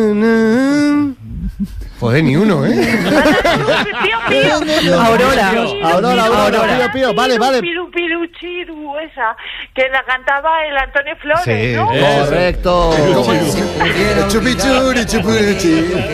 Joder, ni uno, ¿eh? Pío, pío. Aurora, Pío. Vale. Piru, piru, chiru, esa, que la cantaba el Antonio Flores, Sí, ¿no? Correcto. Chupichuri, chupuruchi.